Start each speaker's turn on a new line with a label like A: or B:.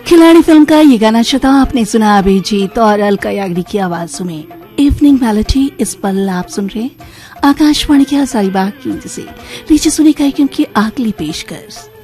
A: खिलाड़ी फिल्म का ये गाना श्रोता आपने सुना अभिजीत और अलका याग्निक की आवाजों में। इवनिंग मेलोडी इस पल आप सुन रहे आकाशवाणी के हजारीबाग केंद्र से। नीचे सुने कार्यक्रम की अगली पेशकश